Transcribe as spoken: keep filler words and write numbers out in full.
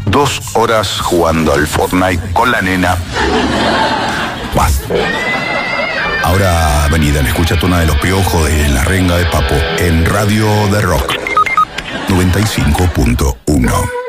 dos horas jugando al Fortnite con la nena. Más. Ahora vení, dale, escuchate una de Los Piojos de La Renga de Papo en Radio de Rock noventa y cinco punto uno.